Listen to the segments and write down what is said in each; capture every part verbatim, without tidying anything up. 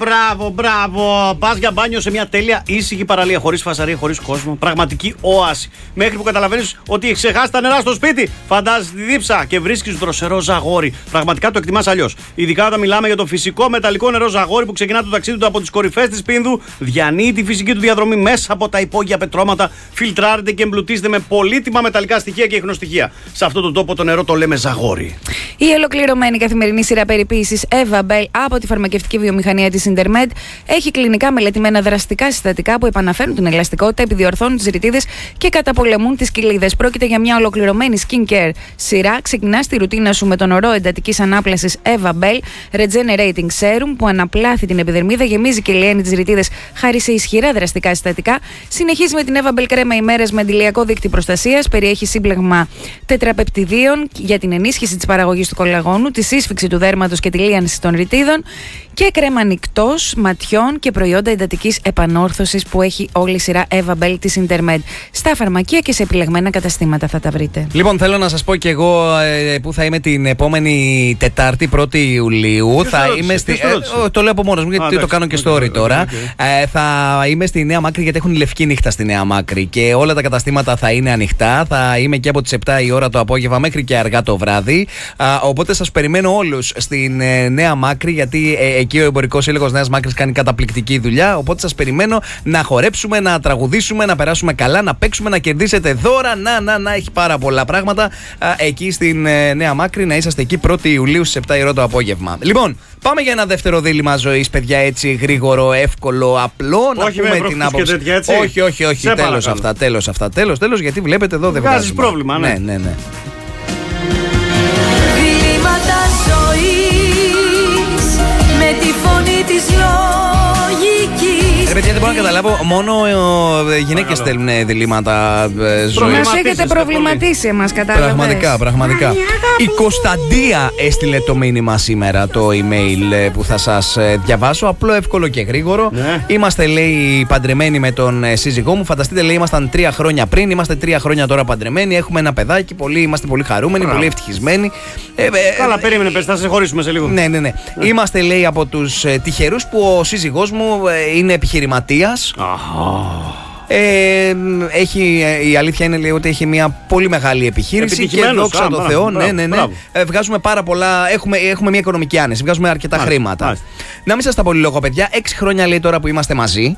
μπράβο, μπράβο. Πας για μπάνιο σε μια τέλεια ήσυχη παραλία, χωρίς φασαρία, χωρίς κόσμο. Πραγματική όαση. Μέχρι που καταλαβαίνεις ότι έχεις ξεχάσει τα νερά στο σπίτι. Φαντάζεσαι τη δίψα και βρίσκεις δροσερό ζαγόρι. Πραγματικά το εκτιμάς αλλιώς. Ειδικά όταν μιλάμε για το φυσικό μεταλλικό νερό ζαγόρι που ξεκινά το ταξίδι του από τις κορυφές της Πίνδου, διανύει τη φυσική του διαδρομή μέσα από τα υπόγεια πετρώματα, φιλτράρεται και εμπλουτίζεται με πολύτιμα μεταλλικά στοιχεία και ιχνοστοιχεία. Σε αυτόν τον τόπο το νερό το λέμε ζαγόρι. Η ολοκληρωμένη καθημερινή σειρά περιποίησης Eva Bell από τη φαρμακευτική βιομηχανία της Intermed έχει κλινικά μελετημένα δραστικά συστατικά που επαναφέρουν την ελαστικότητα, επιδιορθώνουν τις ρητίδες και καταπολεμούν τις κοιλίδες. Πρόκειται για μια ολοκληρωμένη skincare σειρά. Ξεκινά τη ρουτίνα σου με τον ορό εντατικής ανάπλασης Eva Bell Regenerating Serum που αναπλάθει την επιδερμίδα, γεμίζει και λιένει τις ρητίδες χάρη σε ισχυρά δραστικά συστατικά. Συνεχίζει με την Eva Bell κρέμα ημέρες με αντιλιακό δίκτυο προστασίας. Περιέχει σύμπλεγμα τετραπεπτιδίων για την ενίσχυση της παραγωγής του κολαγόνου, τη σύσφυξη του δέρματος και τη λίανση των ρητίδων. Και κρέμα νυκτός, ματιών και προϊόντα εντατικής επανόρθωσης που έχει όλη η σειρά Eva Bell της Intermed. Στα φαρμακεία και σε επιλεγμένα καταστήματα θα τα βρείτε. Λοιπόν, θέλω να σας πω και εγώ ε, που θα είμαι την επόμενη Τετάρτη, πρώτη Ιουλίου. Ποιος θα ρώτησε, είμαι στη. ε, ε, το λέω από μόνος μου, γιατί Α, το εντάξει, κάνω και okay, story okay, τώρα. okay. Ε, θα είμαι στη Νέα Μάκρη, γιατί έχουν λευκή νύχτα στη Νέα Μάκρη και όλα τα καταστήματα θα είναι ανοιχτά. Θα είμαι και από τις επτά η ώρα το απόγευμα μέχρι και αργά το βράδυ. Α, οπότε σας περιμένω όλους στην ε, Νέα Μάκρη, γιατί ε, εκεί ο Εμπορικός Σύλλογος Νέας Μάκρης κάνει καταπληκτική δουλειά. Οπότε σας περιμένω να χορέψουμε, να τραγουδήσουμε, να περάσουμε καλά, να παίξουμε, να κερδίσετε δώρα. Να, να, να, έχει πάρα πολλά πράγματα α, εκεί στην ε, Νέα Μάκρη. Να είσαστε εκεί πρώτη Ιουλίου στις επτά η ώρα το απόγευμα. Λοιπόν, πάμε για ένα δεύτερο δίλημμα ζωής, παιδιά, έτσι γρήγορο, εύκολο, απλό. Όχι να με πούμε την άποψη. τέτοια, έτσι. Όχι, όχι, όχι. Τέλος αυτά, τέλος αυτά. Τέλος, τέλος, γιατί βλέπετε εδώ δεν βγάζεις βγάζουμε. πρόβλημα, ναι. Ναι, ναι, ναι. Δίλημματα ζωής με τη φωνή της λογικής. Ρε παιδιά, δεν μπορώ να καταλάβω, μόνο ε, γυναίκες στέλνουν διλήμματα ε, ζωής. Μας έχετε προβληματίσει εμάς, κατάλαβες. Πραγματικά, πραγματικά. Η Κωνσταντία έστειλε το μήνυμα σήμερα, το email ε, που θα σας ε, διαβάσω. Απλό, εύκολο και γρήγορο. Ναι. Είμαστε, λέει, παντρεμένοι με τον ε, σύζυγό μου. Φανταστείτε, λέει, ήμασταν τρία χρόνια πριν. Είμαστε τρία χρόνια τώρα παντρεμένοι. Έχουμε ένα παιδάκι. Πολύ, είμαστε πολύ χαρούμενοι, Μπράβο. πολύ ευτυχισμένοι. Ε, ε, Καλά, περίμενε, πες, θα σε χωρίσουμε σε λίγο. Ναι, ναι, ναι. Είμαστε, λέει, από τους ε, τυχερούς που ο σύζυγός μου ε, είναι επιχειρηματίας. Ε, έχει, η αλήθεια είναι, λέει, ότι έχει μια πολύ μεγάλη επιχείρηση και δόξα τω Θεώ, ναι, ναι, ναι. Ε, βγάζουμε πάρα πολλά, έχουμε, έχουμε μια οικονομική άνεση, βγάζουμε αρκετά μάλιστα, χρήματα. μάλιστα. Να μην σας τα πολύ λόγο, παιδιά, έξι χρόνια, λέει, τώρα που είμαστε μαζί.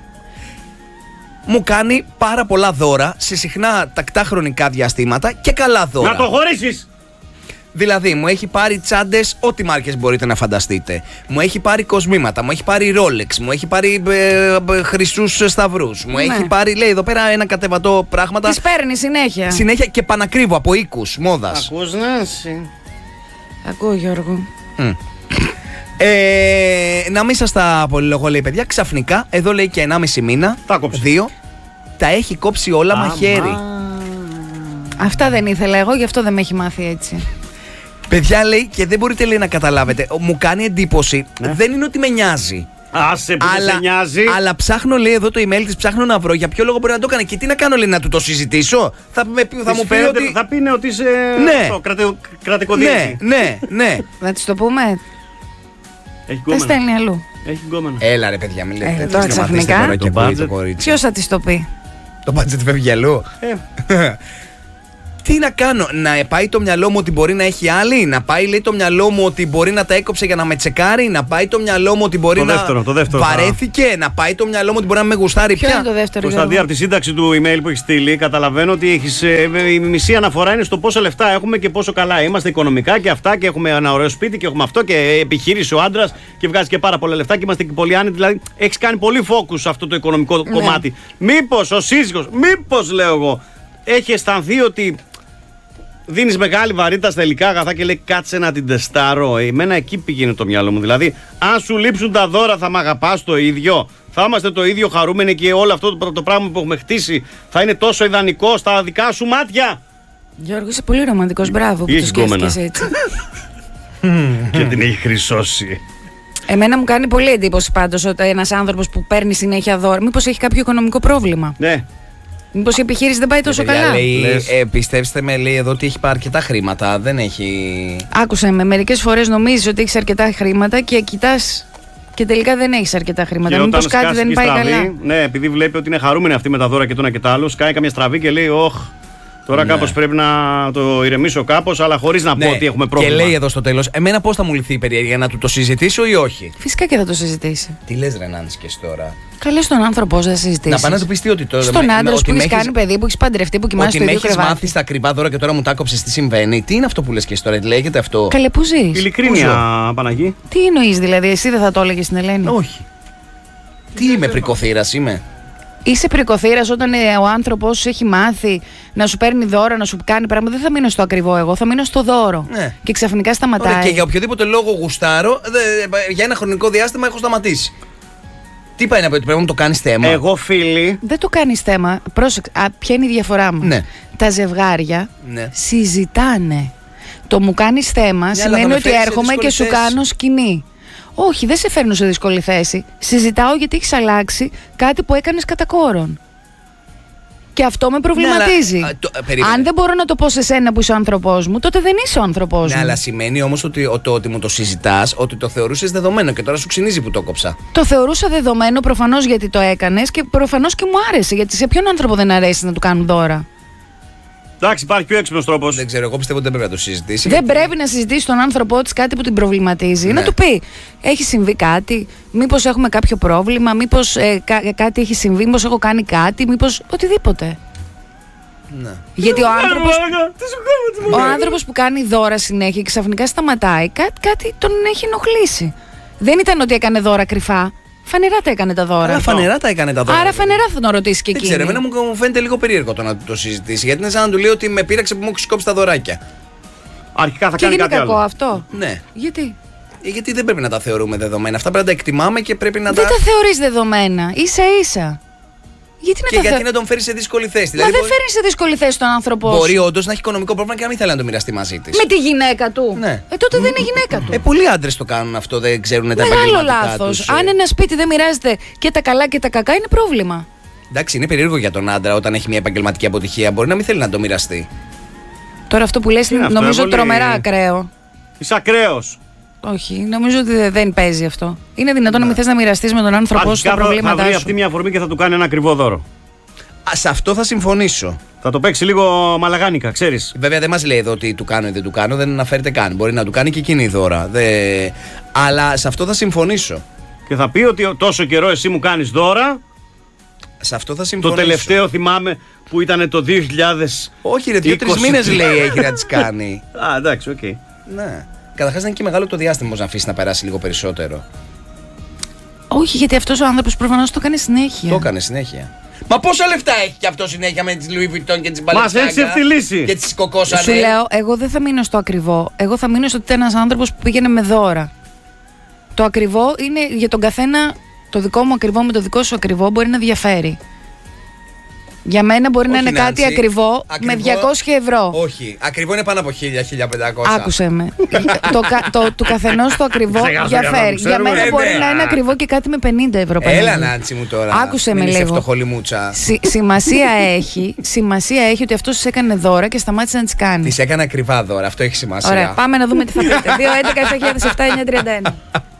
Μου κάνει πάρα πολλά δώρα σε συχνά τακτά χρονικά διαστήματα και καλά δώρα. Να το χωρίσεις! Δηλαδή, μου έχει πάρει τσάντες, ό,τι μάρκες μπορείτε να φανταστείτε. Μου έχει πάρει κοσμήματα, μου έχει πάρει Rolex, μου έχει πάρει ε, ε, χρυσούς σταυρούς. Μου Ναι. έχει πάρει, λέει, εδώ πέρα ένα κατεβατό πράγματα. Τις παίρνει συνέχεια. Συνέχεια και πανακρίβω από οίκους μόδας. Ακούς, Νάση. Ακούω, Γιώργο. Mm. Ε, να μην σας τα πολυλογώ, λέει, παιδιά, ξαφνικά, εδώ λέει και ενάμιση μήνα, Τα κόψε. δύο, τα έχει κόψει όλα μαχαίρι. Αυτά δεν ήθελα εγώ, γι' αυτό δεν με έχει μάθει έτσι. Παιδιά, λέει, και δεν μπορείτε, λέει, να καταλάβετε. Μου κάνει εντύπωση. Ναι. Δεν είναι ότι με νοιάζει. Άσε που δεν σε νοιάζει. αλλά ψάχνω, λέει, εδώ το email της, ψάχνω να βρω για ποιο λόγο μπορεί να το έκανε. Και τι να κάνω, λέει, να του το συζητήσω. Θα, με, θα Της μου πει φαίνεται- ότι. Θα πει ότι είσαι Ναι. αυτό, κρατε, κρατικό Ναι, διεύθυνση. ναι, ναι. Να της το πούμε. Έχει Δεν γκόμενα. στέλνει αλλού. Έχει γκόμενα. Έλα, ρε, παιδιά, μην λέτε. Ε, τέτοια, τώρα σταματήστε ξαφνικά. τώρα και Το ακούει το budget. κορίτσι. Ποιος θα της το πει. Το budget φεύγει αλλού. Ε, Τι να κάνω, να πάει το μυαλό μου ότι μπορεί να έχει άλλη, να πάει, λέει, το μυαλό μου ότι μπορεί να τα έκοψε για να με τσεκάρει, να πάει το μυαλό μου ότι μπορεί Το να δεύτερο, το δεύτερο, βαρέθηκε, να πάει το μυαλό μου ότι μπορεί να με γουστάρει Ποιο πια. είναι το δεύτερο, Κωνσταντή, Γιώργο. από τη σύνταξη του email που έχει στείλει, καταλαβαίνω ότι έχεις, ε, η μισή αναφορά είναι στο πόσα λεφτά έχουμε και πόσο καλά είμαστε οικονομικά και αυτά. Και έχουμε ένα ωραίο σπίτι και έχουμε αυτό και επιχείρηση ο άντρας και βγάζει και πάρα πολλά λεφτά και είμαστε και πολύ άνετοι. Δηλαδή, έχεις κάνει πολύ focus σε αυτό το οικονομικό Ναι. κομμάτι. Μήπως ο σύζυγος, μήπως λέω εγώ, έχει αισθανθεί ότι δίνεις μεγάλη βαρύτητα στα υλικά αγαθά και λέει κάτσε να την τεστάρω. Εμένα εκεί πήγαινε το μυαλό μου. Δηλαδή, αν σου λείψουν τα δώρα, θα μ' αγαπάς το ίδιο. Θα είμαστε το ίδιο χαρούμενοι και όλο αυτό το, το πράγμα που έχουμε χτίσει θα είναι τόσο ιδανικό στα δικά σου μάτια. Γιώργο, είσαι πολύ ρομαντικός. Μπράβο που το Έχεις σκέφτηκες γκόμενα. έτσι. Και την έχει χρυσώσει. Εμένα μου κάνει πολύ εντύπωση πάντως ότι ένας άνθρωπος που παίρνει συνέχεια δώρα, μήπως έχει κάποιο οικονομικό πρόβλημα. Ναι. Μήπως η επιχείρηση δεν πάει τόσο Παιδιά, καλά. λέει, Λες. ε, πιστέψτε με, λέει εδώ ότι έχει πάρει αρκετά χρήματα. Δεν έχει. Άκουσε με, μερικές φορές νομίζεις ότι έχεις αρκετά χρήματα και κοιτάς Και τελικά δεν έχει αρκετά χρήματα. Και Μήπως όταν κάτι σκάσει δεν η πάει στραβή, καλά. ναι, επειδή βλέπει ότι είναι χαρούμενη αυτή με τα δώρα και το ένα και το άλλο, σκάει καμιά στραβή και λέει: Ωχ, τώρα Ναι. κάπως πρέπει να το ηρεμήσω κάπως, αλλά χωρίς να Ναι. πω ότι έχουμε πρόβλημα. Και λέει εδώ στο τέλος, εμένα πώς θα μου λυθεί η περιέργεια, να του το συζητήσω ή όχι. Φυσικά και θα το συζητήσει. Τι λες ρε Νάνση και εσύ τώρα. Καλέ στον άνθρωπο να συζητήσει. Να πάει να του πεις τι ότι τώρα. Στον με- άντρα ότι σου που με έχει έχεις- κάνει παιδί, που έχει παντρευτεί, που κοιμάσαι Ότι στο με ίδιο έχεις κρεβάτι. μάθει στα ακριβά δώρα και τώρα μου τα κόψες, τι συμβαίνει. Τι είναι αυτό που λες και εσύ τώρα, λέγεται αυτό. Καλέ, πού ζει. Ειλικρίνεια, Παναγί. Τι εννοεί δηλαδή, εσύ δεν θα το έλεγε στην Ελένη. Όχι. Τι είμαι, πρικοθύρας είμαι. Είσαι πρικοθύρας όταν ε, ο άνθρωπος έχει μάθει να σου παίρνει δώρα, να σου κάνει πράγματα. Δεν θα μείνω στο ακριβό εγώ, θα μείνω στο δώρο. Ναι. Και ξαφνικά σταματάει. Ωραία, και για οποιοδήποτε λόγο γουστάρω, δε- για ένα χρονικό διάστημα έχω σταματήσει. Τι πάει να πει, ότι πρέπει να μου το κάνει θέμα. Εγώ, φίλοι, Δεν το κάνει θέμα. Πρόσεξε, α, ποια είναι η διαφορά μου. Ναι. Τα ζευγάρια Ναι. συζητάνε. Το μου κάνει θέμα αλλά θα σημαίνει με ότι φέρεις σε έρχομαι και δύσκολη σου θέση. κάνω σκηνή. Όχι, δεν σε φέρνω σε δύσκολη θέση. Συζητάω γιατί έχει αλλάξει κάτι που έκανε κατά κόρον. Και αυτό με προβληματίζει. Ναι, αλλά, α, το- ε, περίμενε. Αν δεν μπορώ να το πω σε σένα που είσαι ο άνθρωπός μου, τότε δεν είσαι ο άνθρωπός Ναι, μου. αλλά σημαίνει όμω ότι, ότι, ότι μου το συζητά, ότι το θεωρούσε δεδομένο και τώρα σου ξυνίζει που το κόψα. Το θεωρούσα δεδομένο προφανώς γιατί το έκανες και προφανώς και μου άρεσε. Γιατί σε ποιον άνθρωπο δεν αρέσει να του κάνουν δώρα. εντάξει, υπάρχει πιο έξυπνος τρόπος. Δεν ξέρω, εγώ πιστεύω ότι δεν πρέπει να το συζητήσει. Δεν γιατί- πρέπει να συζητήσει τον άνθρωπό τη κάτι που την προβληματίζει. Ναι. Να του πει: έχει συμβεί κάτι, μήπως έχουμε κάποιο πρόβλημα, μήπως ε, κα- κάτι έχει συμβεί, μήπως έχω κάνει κάτι, μήπως οτιδήποτε. Ναι. Γιατί ο άνθρωπος, Τι σου κάνω, τι ο άνθρωπος που κάνει δώρα συνέχεια και ξαφνικά σταματάει, κάτι, κάτι τον έχει ενοχλήσει. Δεν ήταν ότι έκανε δώρα κρυφά. Φανερά τα έκανε τα δώρα. Αλλά φανερά τα έκανε τα δώρα. Άρα δηλαδή. φανερά θα τον ρωτήσει και Δεν εκείνη. ξέρω, εμένα μου μου φαίνεται λίγο περίεργο το να το συζητήσει. Γιατί είναι σαν να του λέει ότι με πείραξε που μου έχει κόψει τα δωράκια. Αρχικά θα Και κάνει είναι κάτι κακό άλλο. αυτό. Ναι. Γιατί? Ε, Γιατί δεν πρέπει να τα θεωρούμε δεδομένα. Αυτά πρέπει να τα εκτιμάμε και πρέπει να Δεν τα. τα θεωρείς δεδομένα. Ίσα ίσα. Γιατί να Και τα γιατί θε- να τον φέρει σε δύσκολη θέση. Μα Δηλαδή, δεν μπορεί- φέρνει σε δύσκολη θέση τον άνθρωπό σου. Μπορεί όντω να έχει οικονομικό πρόβλημα και να μην θέλει να το μοιραστεί μαζί τη. Με τη γυναίκα του. Ναι. Ε, τότε δεν είναι γυναίκα του. Ε, πολλοί άντρε το κάνουν αυτό, δεν ξέρουν τα Μεγάλο επαγγελματικά λάθος. τους. Αν ένα σπίτι δεν μοιράζεται και τα καλά και τα κακά, είναι πρόβλημα. Εντάξει, είναι περίεργο για τον άντρα όταν έχει μια επαγγελματική αποτυχία. Μπορεί να μην θέλει να το μοιραστεί. Τώρα αυτό που λες είναι είναι αυτό, νομίζω ε, πολύ- τρομερά ακραίο. Είσαι ακραίος. Όχι, νομίζω ότι δε- δεν παίζει αυτό. Είναι δυνατόν να μην θες να μοιραστεί με τον άνθρωπό σου Αρχικά τα θα, θα προβλήματά βρει σου. αυτή μια αφορμή και θα του κάνει ένα ακριβό δώρο. Α, σε αυτό θα συμφωνήσω. Θα το παίξει λίγο μαλαγάνικα, ξέρεις. Βέβαια δεν μας λέει εδώ ότι του κάνω ή δεν του κάνω, δεν αναφέρεται καν. Μπορεί να του κάνει και εκείνη η δώρα. Δε... Αλλά σε αυτό θα συμφωνήσω. Και θα πει ότι τόσο καιρό εσύ μου κάνεις δώρα. Σε αυτό θα Το συμφωνήσω. τελευταίο θυμάμαι που ήταν το δύο χιλιάδες. Όχι, ρε, δύο-τρει είκοσι. μήνες λέει έχει να τις κάνει. Α, εντάξει, οκ. Ναι. Καταρχάς δεν είναι και μεγάλο το διάστημα όμως να αφήσει να περάσει λίγο περισσότερο. Όχι, γιατί αυτός ο άνθρωπος προφανώς το κάνει συνέχεια. Το έκανε συνέχεια. Μα πόσα λεφτά έχει και αυτό συνέχεια με τις Louis Vuitton και τις Μας Balenciaga έχεις ευθυλίσει. και τις Coco Chanel. Σου λέω, εγώ δεν θα μείνω στο ακριβό. Εγώ θα μείνω στο ότι ήταν ένας άνθρωπος που πήγαινε με δώρα. Το ακριβό είναι για τον καθένα, το δικό μου ακριβό με το δικό σου ακριβό μπορεί να διαφέρει. Για μένα μπορεί να Όχι, είναι κάτι Νάνση, ακριβό, με ακριβό- διακόσια ευρώ. Όχι, ακριβό είναι πάνω από χίλια, χίλια πεντακόσια. Άκουσε με. το, κα- το, του καθενός το ακριβό Ξεχάσαμε, διαφέρει. ξέρουμε. Για μένα Ε, μπορεί ναι. να είναι ακριβό και κάτι με πενήντα ευρώ. Έλα Παναγία. Νάντσι μου τώρα. Άκουσε Μην με είσαι λίγο. φτωχολιμούτσα. Συ- σημασία έχει, σημασία έχει ότι αυτός της έκανε δώρα και σταμάτησε να τις κάνει. Τη έκανε ακριβά δώρα, αυτό έχει σημασία. Ωραία, πάμε να δούμε τι θα πείτε. δύο έντεκα επτά χιλιάδες επτά εννιά τριάντα ένα.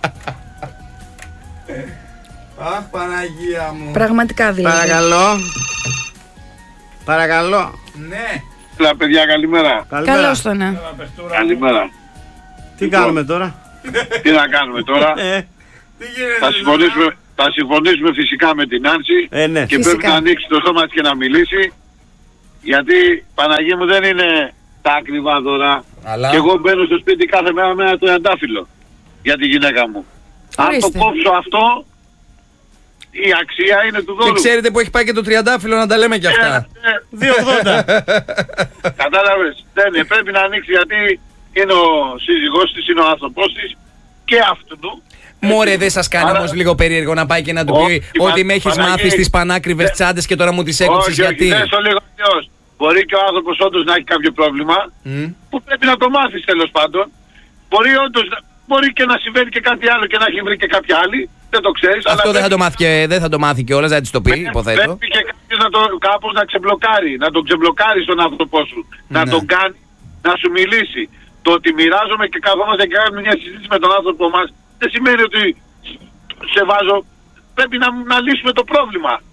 Αχ, Παναγία μου. Πραγματικά δηλαδή. Παρακαλώ. Παρακαλώ. Ναι. Έλα, παιδιά, καλημέρα. Καλημέρα. Καλώς το να. Καλημέρα. Τι κάνουμε τώρα. Τι να κάνουμε τώρα. Ε, θα, συμφωνήσουμε, θα συμφωνήσουμε φυσικά με την Άνση ε, ναι. και Φυσικά. πρέπει να ανοίξει το στόμα της και να μιλήσει. Γιατί, Παναγία μου, δεν είναι τα ακριβά δώρα. Αλλά- Και εγώ μπαίνω στο σπίτι κάθε μέρα με ένα τριαντάφυλλο για τη γυναίκα μου. Αν Ορίστε. το κόψω αυτό, η αξία είναι του Και δώρου. ξέρετε που έχει πάει και το τριαντάφυλλο να τα λέμε κι αυτά. Ε, ε, δύο ογδόντα. Κατάλαβες. Δεν είναι. Πρέπει να ανοίξει γιατί είναι ο σύζυγός της, είναι ο άνθρωπός της και αυτού του. Μωρέ, δεν σας κάνει Άρα- όμως λίγο περίεργο να πάει και να του Όχι, πει Πα- ότι με έχεις Παναγία. μάθει στις πανάκριβες Ε, τσάντες και τώρα μου τις έκοψες όχι, γιατί. όχι, δεν στο λίγο αλλιώς. Μπορεί και ο άνθρωπος όντως να έχει κάποιο πρόβλημα Μμ. που πρέπει να το μάθεις τέλος πάντων. Μπορεί όντως να- μπορεί και να συμβαίνει και κάτι άλλο και να έχει βρει και κάποια άλλη. Δεν το ξέρεις. Αυτό δεν θα το μάθει και δεν θα το μάθει κιόλας, δεν θα της το πει, υποθέτω. Πρέπει και κάποιος να το, κάπως να ξεμπλοκάρει, να τον ξεμπλοκάρει στον άνθρωπό σου. Να Ναι. τον κάνει να σου μιλήσει. Το ότι μοιράζομαι και καθόμαστε και κάνουμε μια συζήτηση με τον άνθρωπό μας δεν σημαίνει ότι σε βάζω, πρέπει να, να λύσουμε το πρόβλημα.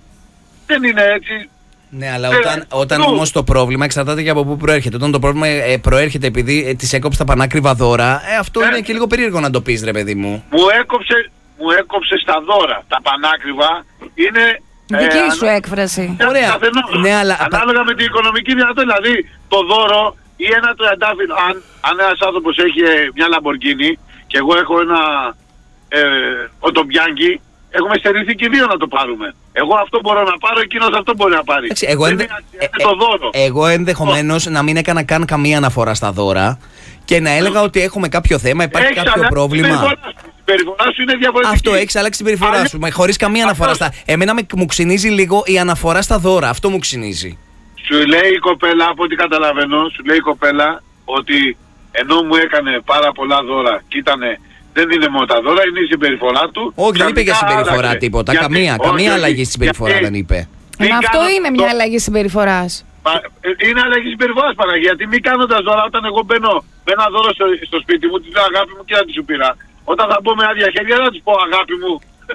Δεν είναι έτσι. Ναι, αλλά όταν, όταν όμως το πρόβλημα εξαρτάται και από πού προέρχεται. Όταν το πρόβλημα ε, προέρχεται επειδή ε, της έκοψε τα πανάκριβα δώρα, ε, αυτό ε, είναι και λίγο περίεργο να το πεις, ρε παιδί μου. Μου έκοψε, μου έκοψε στα δώρα. Τα πανάκριβα είναι... Δική ε, σου ανα... έκφραση. Ωραία. Ναι, αλλά... Ανάλογα με την οικονομική δυνατότητα. Δηλαδή το δώρο ή ένα τριαντάφυλλο. Αν, αν ένας άνθρωπος έχει ε, μια Λαμπορκίνη και εγώ έχω ένα ε, οτομπιάνκι, έχουμε στερηθεί και δύο να το πάρουμε. Εγώ αυτό μπορώ να πάρω, εκείνος αυτό μπορεί να πάρει. Εντάξει, εγώ, ενδε... είναι, είναι το δώρο. ε, εγώ ενδεχομένως να μην έκανα καν καμία αναφορά στα δώρα και να έλεγα ότι έχουμε κάποιο θέμα, υπάρχει Έχεις κάποιο πρόβλημα. Η συμπεριφορά σου είναι διαφορετική. Αυτό, έχεις αλλάξει την συμπεριφορά σου, χωρίς καμία αναφορά στα. Εμένα με, μου ξυνίζει λίγο η αναφορά στα δώρα. Αυτό μου ξυνίζει. Σου λέει η κοπέλα, από ό,τι καταλαβαίνω, σου λέει η κοπέλα ότι ενώ μου έκανε πάρα πολλά δώρα και ήτανε. Δεν είναι μόνο τα δώρα, είναι η συμπεριφορά του. Όχι, δεν είπε για συμπεριφορά άλλαξε. τίποτα. Γιατί, καμία όχι, καμία όχι, αλλαγή στη συμπεριφορά γιατί, δεν είπε. Μα αυτό κάνω, είναι το, μια αλλαγή συμπεριφοράς. Είναι αλλαγή συμπεριφοράς, Παναγία. Γιατί μη κάνοντας δώρα, όταν εγώ μπαίνω με ένα δώρο στο, στο σπίτι μου, τη λέω αγάπη μου και να τη σου πήρα. Όταν θα μπω με άδεια χέρια, δεν θα τη πω αγάπη μου.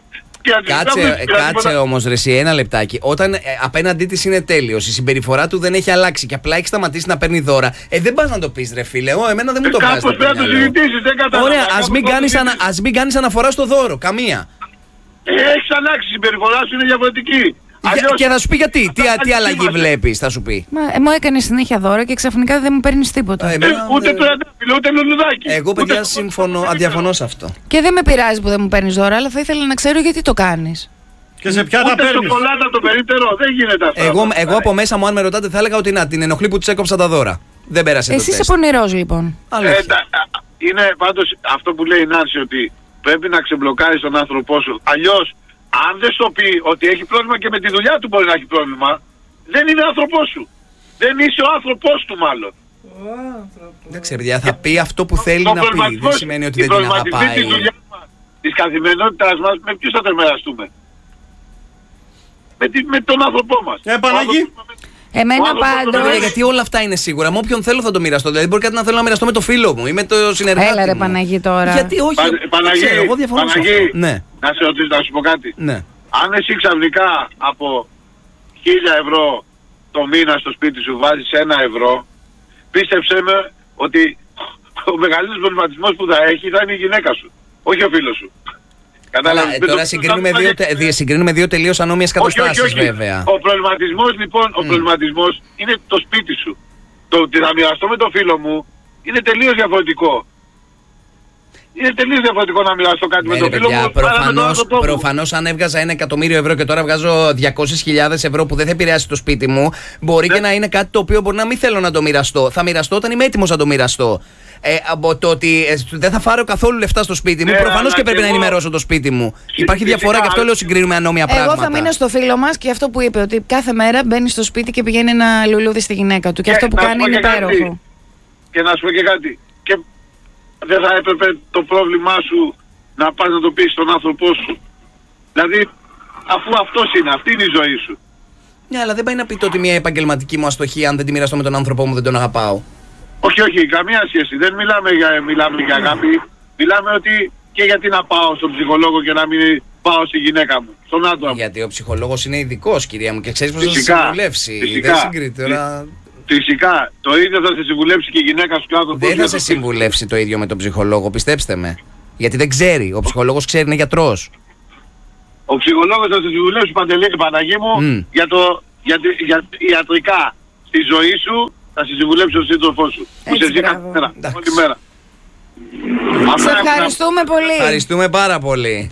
Κάτσε, κάτσε όμως ρε εσύ, ένα λεπτάκι. Όταν ε, απέναντί της είναι τέλειος, η συμπεριφορά του δεν έχει αλλάξει και απλά έχει σταματήσει να παίρνει δώρα, ε, δεν πας να το πεις ρε φίλε. Εγώ, εμένα δεν μου το βγάζει. Κάπως πρέπει να το συζητήσεις, δεν κατάλαβα. Ωραία, ας μην, κάνεις ανα, ας μην κάνεις αναφορά στο δώρο, καμία. Ε, έχεις αλλάξει, η συμπεριφορά σου είναι διαφορετική. Αλλιώς, και θα σου πει γιατί, τι, τι αλλαγή βλέπεις, θα σου πει. Μα ε, μου έκανε συνέχεια δώρα και ξαφνικά δεν μου παίρνει τίποτα. Ε, Ε, εμένα, ούτε ε, το εντάφυλλο, ούτε λουλουδάκι. Εγώ παιδιά Ούτε- συμφωνώ, αντιαφωνώ σε αυτό. Και δεν με πειράζει που δεν μου παίρνει δώρα, αλλά θα ήθελα να ξέρω γιατί το κάνει. Και σε ποια τα Ούτε παίρνεις. σοκολάτα το περίπτερο, δεν γίνεται αυτό. Εγώ, εγώ από μέσα μου, αν με ρωτάτε, θα έλεγα ότι να την ενοχλεί που της έκοψα τα δώρα. Δεν πέρασε το Εσύ είσαι τεστ. πονηρός λοιπόν. Αλήθεια. Ε, τα- είναι πάντως αυτό που λέει η Νάνση, ότι πρέπει να ξεμπλοκάρεις τον άνθρωπό σου. Αλλιώς, αν δεν σου πει ότι έχει πρόβλημα και με τη δουλειά του μπορεί να έχει πρόβλημα, δεν είναι άνθρωπός σου. Δεν είσαι ο άνθρωπός του μάλλον. Εντάξει, παιδιά, θα πει αυτό που θέλει Το να πει. προβληματισμό- Δεν σημαίνει ότι η δεν την προβληματισμή αγαπάει. της δουλειάς μας, της καθημερινότητάς μας, με ποιους θα το μοιραστούμε. Με, τη, με τον άνθρωπό μας. Ε, Παναγί. Ο άνθρωπος- Εμένα Ο άνθρωπος το πάντως. Παιδιά, γιατί όλα αυτά είναι σίγουρα. Με όποιον θέλω θα το μοιραστώ. Δηλαδή, μπορεί κάτι να θέλω να μοιραστώ με το φίλο μου ή με το συνεργάτη. Έλα ρε μου. Παναγί τώρα. Γιατί όχι. Πα- δεν Παναγί, ξέρω, εγώ διαφωνώ σε Παναγί, αυτό. Ναι, να, σε ρωτήσω, να σου πω κάτι. ναι. Αν εσύ ξαφνικά από χίλια ευρώ το μήνα στο σπίτι σου βάζεις ένα ευρώ, πίστεψέ με ότι ο μεγαλύτερος προβληματισμός που θα έχει θα είναι η γυναίκα σου, όχι ο φίλος σου. Κατάλαβες. Αλλά, ε, Με τώρα το- συγκρίνουμε θα- δύο, θα- τε- δι- συγκρίνουμε δύο τελείως ανώμοιες όχι, όχι, καταστάσεις, όχι. βέβαια. Ο προβληματισμός λοιπόν, ο προβληματισμός είναι το σπίτι σου. Το ότι θα μοιραστώ με το φίλο μου είναι τελείως διαφορετικό. Είναι τελείως διαφορετικό να μοιραστώ κάτι Ναι, με ρε, το φίλο παιδιά, μου παρά με τον προφανώς, άνθρωπό μου. προφανώς αν έβγαζα ένα εκατομμύριο ευρώ και τώρα βγάζω διακόσιες χιλιάδες ευρώ που δεν θα επηρεάσει το σπίτι μου, μπορεί Ναι. και να είναι κάτι το οποίο μπορεί να μην θέλω να το μοιραστώ. Θα μοιραστώ όταν είμαι έτοιμος να το μοιραστώ. Ε, από το ότι ε, δεν θα φάρω καθόλου λεφτά στο σπίτι μου, Ναι, προφανώς αλλά και πρέπει και να εγώ- ενημερώσω το σπίτι μου. Υπάρχει φυσικά, διαφορά και αυτό λέω συγκρίνουμε ανώμια πράγματα. Εγώ θα μείνω στο φίλο μα και αυτό που είπε, ότι κάθε μέρα μπαίνει στο σπίτι και πηγαίνει ένα λουλούδι στη γυναίκα του. Και Και αυτό που να σου κάνει πω είναι και κάτι. υπέροχο. Και να σου πω και κάτι. Και δεν θα έπρεπε το πρόβλημά σου να πας να το πεις στον άνθρωπό σου. Δηλαδή, αφού αυτός είναι, αυτή είναι η ζωή σου. Ναι, αλλά δεν πάει να πείτε ότι μια επαγγελματική μου αστοχία, αν δεν τη μοιραστώ με τον άνθρωπό μου, δεν τον αγαπάω. Όχι, όχι, καμία σχέση. Δεν μιλάμε για, μιλάμε για αγάπη. Μιλάμε ότι και γιατί να πάω στον ψυχολόγο και να μην πάω στη γυναίκα μου, στον άντρα μου. Γιατί ο ψυχολόγος είναι ειδικός, κυρία μου, και ξέρεις πώς θα σε Φυσικά, συμβουλεύσει. φυσικά. Δεν συγκρίνεται τώρα. Φυσικά, το ίδιο θα σε συμβουλεύσει και η γυναίκα σου και ο άνθρωπός Δεν σου. θα σε συμβουλεύσει το ίδιο με τον ψυχολόγο, πιστέψτε με. Γιατί δεν ξέρει. Ο ψυχολόγος ξέρει, είναι γιατρός. Ο ψυχολόγος θα σε συμβουλεύσει, Παντελή, Παναγί μου, Μμ. για το για, τη- για ιατρικά στη ζωή σου, θα σε συμβουλεύσει ο σύντροφός σου. Που Έτσι, σε ζει κάθε μπράβο. μέρα, Εντάξει. όλη μέρα. Σε Αυτά- ευχαριστούμε πολύ. Ευχαριστούμε πάρα πολύ.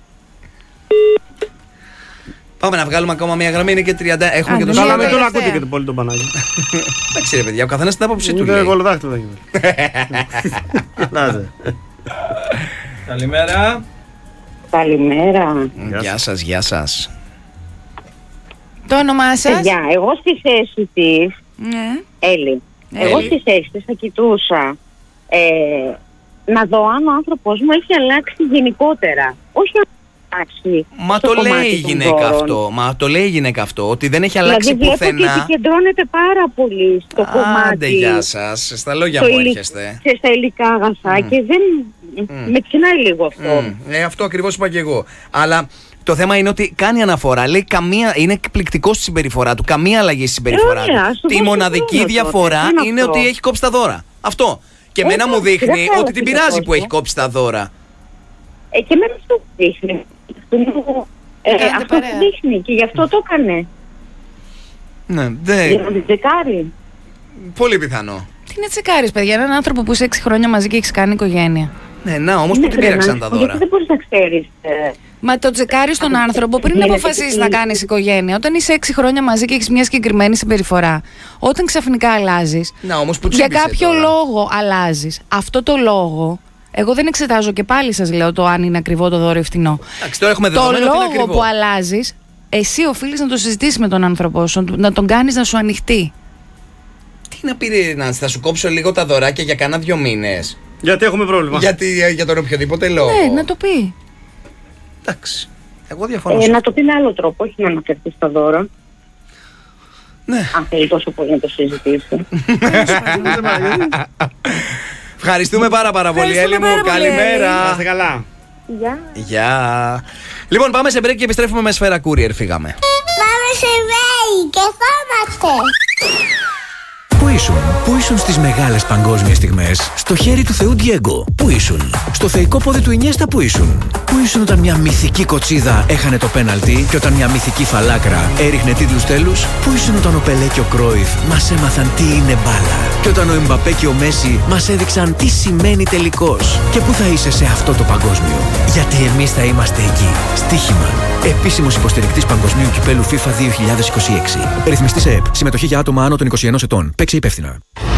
Πάμε να βγάλουμε ακόμα μια γραμμή, είναι και τριάντα. Έχουμε Α, και το ναι. Καλά, σύντομο. μην τον τελευταία. ακούτε και το πολύ τον Πανάγι. Εντάξει, ρε παιδιά, ο καθένας την άποψή του Ούτε λέει. κολοδάχτυλο θα γίνει. Κοιτάξτε. Καλημέρα. Καλημέρα. Γεια σας, γεια σας. Το όνομά σας? Παιδιά, εγώ στη θέση της, Ναι. Έλλη, Έλλη. εγώ στη θέση της θα κοιτούσα ε, να δω αν ο άνθρωπός μου έχει αλλάξει γενικότερα. Όχι να αλλάξει Μα στο το κομμάτι λέει η των γυναίκα δώρων. αυτό. Μα το λέει η γυναίκα αυτό. Ότι δεν έχει αλλάξει Δηλαδή βλέπω και πουθενά. επικεντρώνεται πάρα πολύ στο Άντε, κομμάτι, γεια σας. Στα λόγια στο μου υλι- έρχεστε. και στα υλικά αγαθά και δεν, με ξυνάει λίγο αυτό. Mm. Ε, αυτό ακριβώς είπα και εγώ. Αλλά το θέμα είναι ότι κάνει αναφορά. Λέει καμία, είναι εκπληκτικό στη συμπεριφορά του. Καμία αλλαγή στη συμπεριφορά Ε, του. ωραία, σου Τη δώσω μοναδική χρόνο διαφορά τότε. Τι είναι είναι αυτό? ότι έχει κόψει τα δώρα. Αυτό. Και Ε, εμένα μου εντάξει, δείχνει δεν θα ότι την έλεγα πειράζει τόσο. που έχει κόψει τα δώρα. Ε, και εμένα αυτό δείχνει. Ε, Κάνετε αυτό παρέα. του δείχνει και γι' αυτό το έκανε. Ναι, δεν. Για να την τσεκάρει. Πολύ πιθανό. Τι είναι τσεκάρεις, παιδιά, έναν άνθρωπο που είσαι έξι χρόνια μαζί και έχεις κάνει οικογένεια. Ναι, να όμως που Ναι, την ρε, πήραξαν να- τα Γιατί δώρα. δεν μπορείς να ξέρεις. ε, Μα το τσεκάρεις τον άνθρωπο πριν Ναι, αποφασίσεις να γιατί- κάνεις οικογένεια. Όταν είσαι έξι χρόνια μαζί και έχεις μια συγκεκριμένη συμπεριφορά, όταν ξαφνικά αλλάζεις, Να όμως που για τσίπησε κάποιο τώρα. λόγο αλλάζεις. Αυτό το λόγο, εγώ δεν εξετάζω και πάλι σας λέω το αν είναι ακριβό το δώρο ή φθηνό. Εντάξει, τώρα έχουμε Το δεδομένο ότι είναι λόγο ακριβό. που αλλάζεις, εσύ οφείλεις να το συζητήσεις με τον άνθρωπό σου, να τον κάνεις να σου ανοιχτεί. Τι να πει, Νάνση, θα σου κόψω λίγο τα δωράκια για κάνα δύο μήνες. Γιατί έχουμε πρόβλημα. Γιατί ε, για τον οποιοδήποτε λόγο. Ναι, να το πει. Εντάξει. Εγώ διαφωνώ. ε, σε να αυτό. το πει με άλλο τρόπο, όχι να αναφερθεί στα δώρα. Ναι. Αν θέλει τόσο πολύ να το συζητήσει. Ευχαριστούμε πάρα πάρα πολύ, Έλλη μου. πάρα πολύ, Να Καλημέρα. είστε καλά. Γεια. Γεια. Λοιπόν, πάμε σε break και επιστρέφουμε με σφαίρα courier. Φύγαμε. Πάμε σε βέη και φάμαστε. Πού ήσουν, πού ήσουν στις μεγάλες παγκόσμιες στιγμές, στο χέρι του Θεού Ντιέγκο, πού ήσουν, στο θεϊκό πόδι του Ινιέστα, πού ήσουν, πού ήσουν όταν μια μυθική κοτσίδα έχανε το πέναλτι και όταν μια μυθική φαλάκρα έριχνε τίτλους τέλους, πού ήσουν όταν ο Πελέ και ο Κρόιφ μας έμαθαν τι είναι μπάλα και όταν ο Εμπαπέ και ο Μέση μας έδειξαν τι σημαίνει τελικός και πού θα είσαι σε αυτό το παγκόσμιο, γιατί εμείς θα είμαστε εκεί. Στοίχημα. Επίσημος υποστηρικτής Παγκοσμίου Κυπέλου FIFA δύο χιλιάδες είκοσι έξι. Ρυθμιστή σε ΕΠ. Συμμετοχή για άτομα άνω των είκοσι ενός ετών. Παίξε υπεύθυνα.